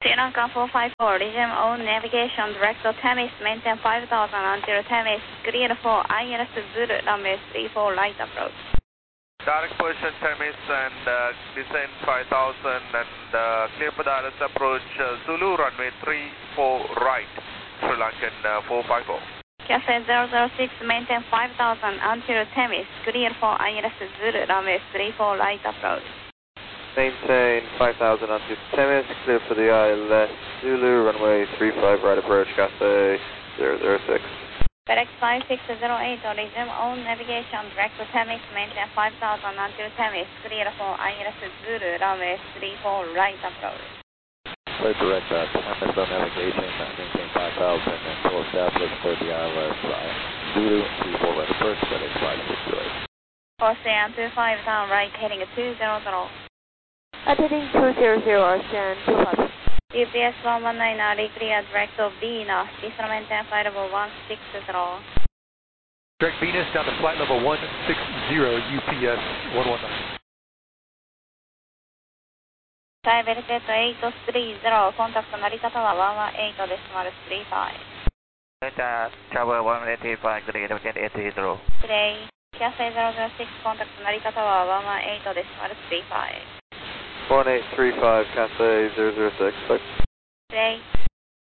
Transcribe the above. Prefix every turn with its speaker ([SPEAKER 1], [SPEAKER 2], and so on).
[SPEAKER 1] Sri Lanka 454, resume on navigation, direct to Temis, maintain 5000 until Temis, clear for ILS Zulu, runway 34, right approach.
[SPEAKER 2] Direct position Temis and descend 5000 and clear for the ILS approach Zulu, runway 34, right, Sri Lankan 454.
[SPEAKER 1] Cathay 006, maintain 5000 until Temis, clear for ILS Zulu, runway 34, right approach.
[SPEAKER 3] Maintain 5000 onto Temis, clear for the ILS Zulu, runway 35, right approach, Cathay 006.
[SPEAKER 1] FedEx 5608, resume on navigation, direct to Temis, maintain 5000 until Temis, clear for ILS Zulu, runway 34, right approach.
[SPEAKER 4] Flight direct Temis on navigation, maintain 5000 and full established for the ILS Zulu, 34, right approach, FedEx 5608.
[SPEAKER 1] Ocean 25 down, right, heading 200.
[SPEAKER 5] Attending 200, Ocean 25.
[SPEAKER 1] UPS 119, clear direct to Venus, descend maintain flight level 160.
[SPEAKER 6] Direct Venus down to flight level 160, UPS 119.
[SPEAKER 1] Sky Veritet 830, contact 成り方は118です、35.
[SPEAKER 7] Delta Tower 185, good evening, 830.
[SPEAKER 1] Today, Cathay 006, contact 成り方は118です、35.
[SPEAKER 3] 1835, Cathay 006,
[SPEAKER 1] Today,